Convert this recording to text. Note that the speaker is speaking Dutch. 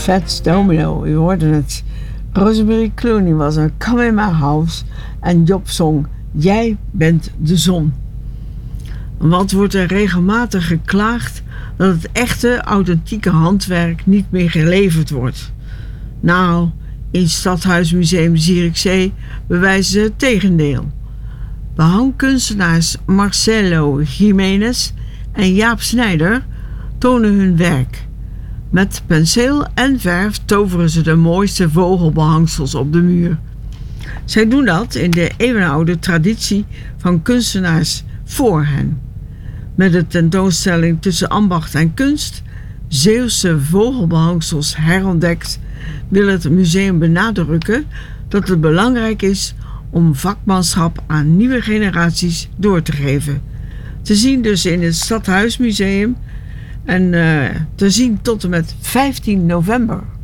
Fats Domino, u hoorde het. Rosemary Clooney was een Come in My House en Job zong Jij bent de zon. Want wordt er regelmatig geklaagd dat het echte, authentieke handwerk niet meer geleverd wordt. Nou, in Stadhuismuseum Zierikzee bewijzen ze het tegendeel. Behangkunstenaars Marcelo Jiménez en Jaap Snijder tonen hun werk. Met penseel en verf toveren ze de mooiste vogelbehangsels op de muur. Zij doen dat in de eeuwenoude traditie van kunstenaars voor hen. Met de tentoonstelling Tussen ambacht en kunst, Zeeuwse vogelbehangsels herontdekt, wil het museum benadrukken dat het belangrijk is om vakmanschap aan nieuwe generaties door te geven. Te zien dus in het Stadhuismuseum en te zien tot en met 15 november.